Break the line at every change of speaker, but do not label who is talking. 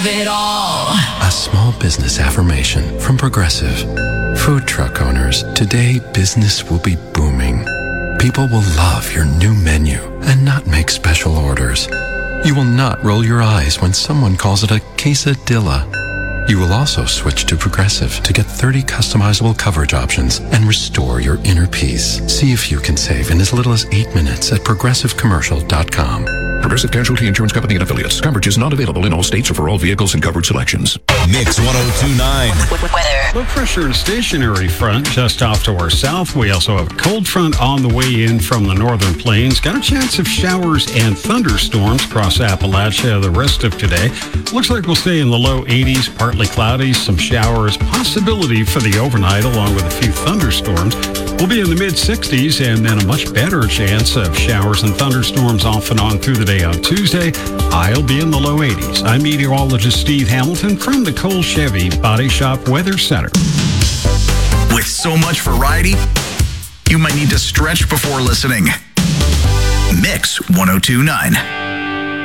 it all.
A small business affirmation from Progressive. Food truck owners, today business will be booming. People will love your new menu and not make special orders. You will not roll your eyes when someone calls it a quesadilla. You will also switch to Progressive to get 30 customizable coverage options and restore your inner peace. See if you can save in as little as 8 minutes at progressivecommercial.com.
Progressive Casualty Insurance Company and Affiliates. Coverage is not available in all states or for all vehicles and coverage selections.
Mix 102.9.
Weather. Low pressure and stationary front just off to our south. We also have a cold front on the way in from the northern plains. Got a chance of showers and thunderstorms across Appalachia the rest of today. Looks like we'll stay in the low 80s, partly cloudy, some showers, possibility for the overnight along with a few thunderstorms. We'll be in the mid 60s and then a much better chance of showers and thunderstorms off and on through the day on Tuesday. I'll be in the low 80s. I'm meteorologist Steve Hamilton from the Cole Chevy Body Shop Weather Center.
With so much variety, you might need to stretch before listening. Mix 102.9.